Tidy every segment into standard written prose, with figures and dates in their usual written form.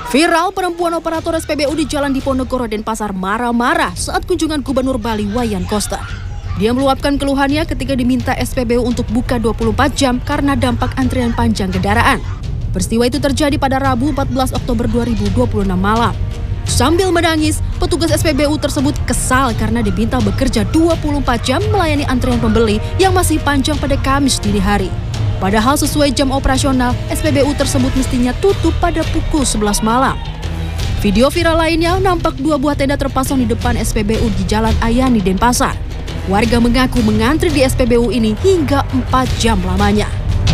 Viral, perempuan operator SPBU di Jalan Diponegoro, Denpasar marah-marah saat kunjungan Gubernur Bali Wayan Koster. Dia meluapkan keluhannya ketika diminta SPBU untuk buka 24 jam karena dampak antrian panjang kendaraan. Peristiwa itu terjadi pada Rabu 14 Oktober 2026 malam. Sambil menangis, petugas SPBU tersebut kesal karena diminta bekerja 24 jam melayani antrian pembeli yang masih panjang pada Kamis dini hari. Padahal sesuai jam operasional, SPBU tersebut mestinya tutup pada pukul 11 malam. Video viral lainnya nampak 2 buah tenda terpasang di depan SPBU di Jalan Ayani, Denpasar. Warga mengaku mengantri di SPBU ini hingga 4 jam lamanya.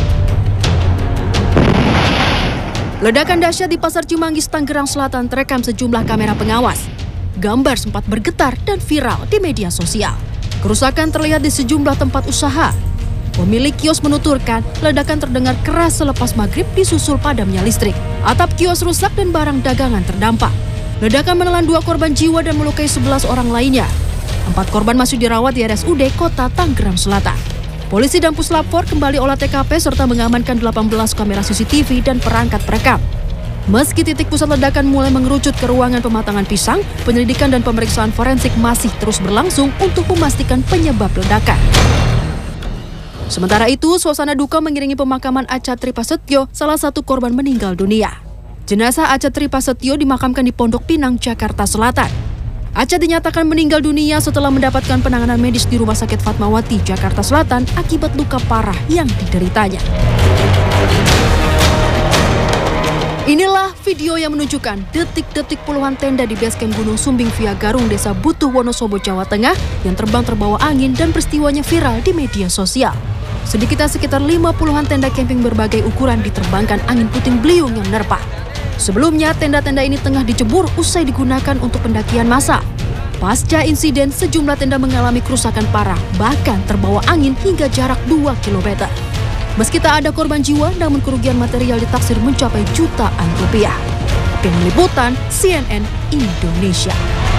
Ledakan dahsyat di Pasar Cimanggis, Tangerang Selatan terekam sejumlah kamera pengawas. Gambar sempat bergetar dan viral di media sosial. Kerusakan terlihat di sejumlah tempat usaha. Pemilik kios menuturkan ledakan terdengar keras selepas maghrib disusul padamnya listrik. Atap kios rusak dan barang dagangan terdampak. Ledakan menelan 2 korban jiwa dan melukai 11 orang lainnya. 4 korban masih dirawat di RSUD Kota Tangerang Selatan. Polisi dan Puslap 4 kembali olah TKP serta mengamankan 18 kamera CCTV dan perangkat perekam. Meski titik pusat ledakan mulai mengerucut ke ruangan pematangan pisang, penyelidikan dan pemeriksaan forensik masih terus berlangsung untuk memastikan penyebab ledakan. Sementara itu, suasana duka mengiringi pemakaman Acha Tripasetyo, salah satu korban meninggal dunia. Jenazah Acha Tripasetyo dimakamkan di Pondok Pinang, Jakarta Selatan. Acha dinyatakan meninggal dunia setelah mendapatkan penanganan medis di Rumah Sakit Fatmawati, Jakarta Selatan akibat luka parah yang dideritanya. Inilah video yang menunjukkan detik-detik puluhan tenda di basecamp Gunung Sumbing via Garung, Desa Butuh, Wonosobo, Jawa Tengah yang terbang terbawa angin dan peristiwanya viral di media sosial. Sedikitnya sekitar 50-an tenda camping berbagai ukuran diterbangkan angin puting beliung yang menerpa. Sebelumnya, tenda-tenda ini tengah dijemur usai digunakan untuk pendakian massal. Pasca insiden, sejumlah tenda mengalami kerusakan parah, bahkan terbawa angin hingga jarak 2 km. Meski tak ada korban jiwa, namun kerugian material ditaksir mencapai jutaan rupiah. Tim Liputan CNN Indonesia.